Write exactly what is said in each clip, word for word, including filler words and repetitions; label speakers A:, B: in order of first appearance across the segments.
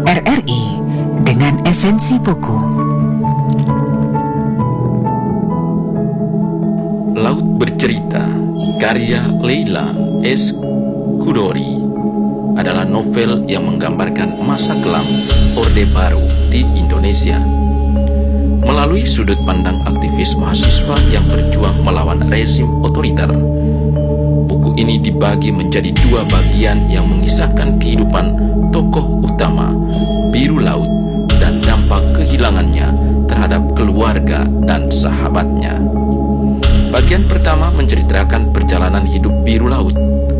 A: R R I dengan esensi buku.
B: Laut Bercerita, karya Leila S. Chudori, adalah novel yang menggambarkan masa kelam Orde Baru di Indonesia melalui sudut pandang aktivis mahasiswa yang berjuang melawan rezim otoriter. Buku ini dibagi menjadi dua bagian yang mengisahkan kehidupan tokoh utama Biru Laut dan dampak kehilangannya terhadap keluarga dan sahabatnya. Bagian pertama menceritakan perjalanan hidup Biru Laut,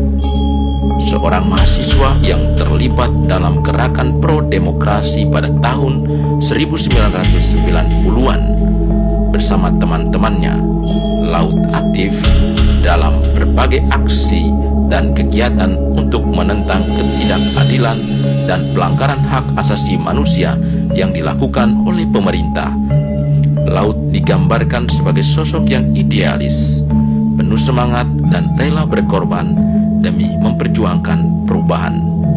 B: seorang mahasiswa yang terlibat dalam gerakan pro-demokrasi pada tahun seribu sembilan ratus sembilan puluhan bersama teman-temannya. Laut aktif dalam berbagai aksi dan kegiatan untuk menentang ketidakadilan dan pelanggaran hak asasi manusia yang dilakukan oleh pemerintah. Laut digambarkan sebagai sosok yang idealis, penuh semangat dan rela berkorban demi memperjuangkan perubahan.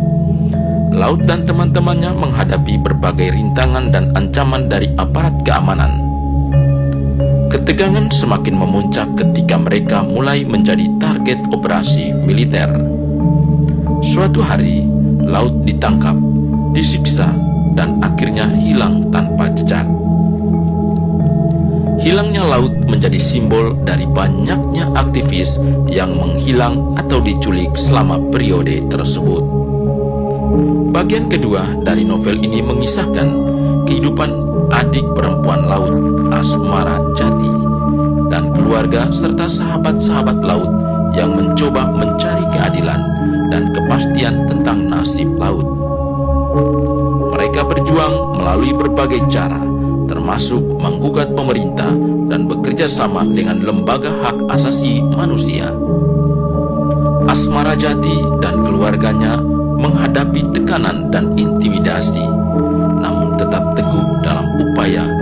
B: Laut dan teman-temannya menghadapi berbagai rintangan dan ancaman dari aparat keamanan. Ketegangan semakin memuncak ketika mereka mulai menjadi target operasi militer. Suatu hari, Laut ditangkap, disiksa, dan akhirnya hilang tanpa jejak. Hilangnya Laut menjadi simbol dari banyaknya aktivis yang menghilang atau diculik selama periode tersebut. Bagian kedua dari novel ini mengisahkan kehidupan adik perempuan Laut, Asmara Jati, dan keluarga serta sahabat-sahabat Laut yang mencoba mencari keadilan dan kepastian tentang nasib Laut. Mereka berjuang melalui berbagai cara, termasuk menggugat pemerintah dan bekerja sama dengan lembaga hak asasi manusia. Asmara Jati dan keluarganya menghadapi tekanan dan intimidasi, namun tetap teguh dalam upaya